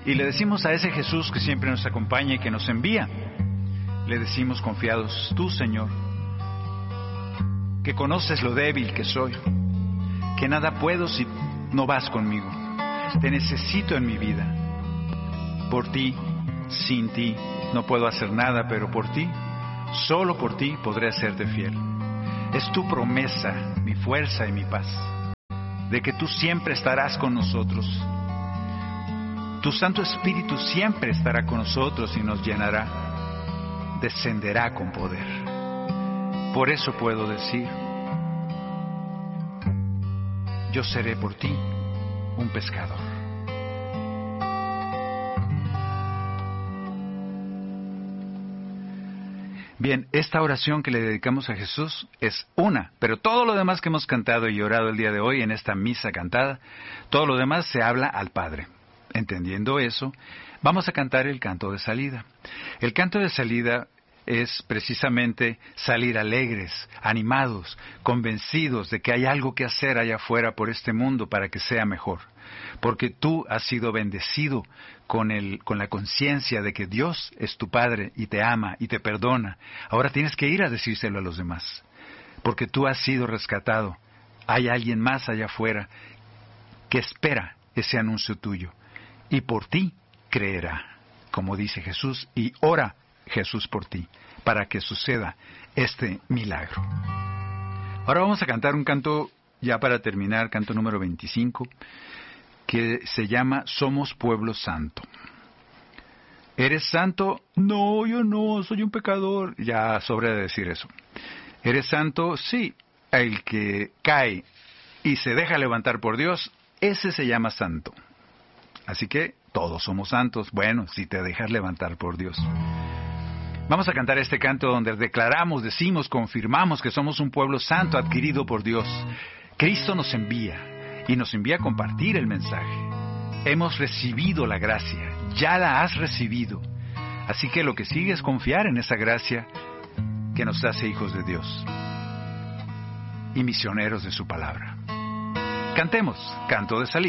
Y le decimos a ese Jesús que siempre nos acompaña y que nos envía, le decimos confiados: tú, Señor, que conoces lo débil que soy, que nada puedo si no vas conmigo. Te necesito en mi vida. Por ti, sin ti, no puedo hacer nada, pero por ti, solo por ti podré hacerte fiel. Es tu promesa, mi fuerza y mi paz, de que tú siempre estarás con nosotros. Tu Santo Espíritu siempre estará con nosotros y nos llenará, descenderá con poder. Por eso puedo decir: yo seré por ti un pescador. Bien, esta oración que le dedicamos a Jesús es una, pero todo lo demás que hemos cantado y orado el día de hoy en esta misa cantada, todo lo demás se habla al Padre. Entendiendo eso, vamos a cantar el canto de salida. El canto de salida es precisamente salir alegres, animados, convencidos de que hay algo que hacer allá afuera por este mundo para que sea mejor. Porque tú has sido bendecido con la conciencia de que Dios es tu Padre y te ama y te perdona. Ahora tienes que ir a decírselo a los demás, porque tú has sido rescatado. Hay alguien más allá afuera que espera ese anuncio tuyo y por ti creerá, como dice Jesús, y ora Jesús por ti, para que suceda este milagro. Ahora vamos a cantar un canto, ya para terminar, canto número 25, que se llama Somos Pueblo Santo. ¿Eres santo? No, yo no, soy un pecador. Ya sobra de decir eso. ¿Eres santo? Sí. El que cae y se deja levantar por Dios, ese se llama santo. Así que todos somos santos, bueno, si te dejas levantar por Dios. Vamos a cantar este canto donde declaramos, decimos, confirmamos que somos un pueblo santo adquirido por Dios. Cristo nos envía y nos envía a compartir el mensaje. Hemos recibido la gracia, ya la has recibido. Así que lo que sigue es confiar en esa gracia que nos hace hijos de Dios y misioneros de su palabra. Cantemos, canto de salida.